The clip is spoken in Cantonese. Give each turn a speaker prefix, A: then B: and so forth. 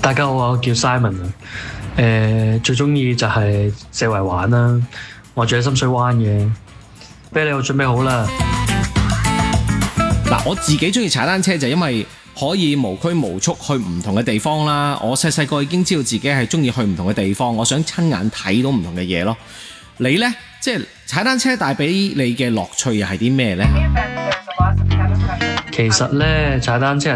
A: 大家好，我叫 Simon 啊。最中意就係四圍玩啦。我住喺深水灣嘅。啤你我準備好啦。
B: 嗱，我自己中意踩單車就因為可以無拘無束去唔同嘅地方啦。我細細個已經知道自己係中意去唔同嘅地方，我想親眼睇到唔同嘅嘢咯。你呢？即係踩單車帶俾你嘅樂趣又係啲咩呢？
A: 其實呢，踩單車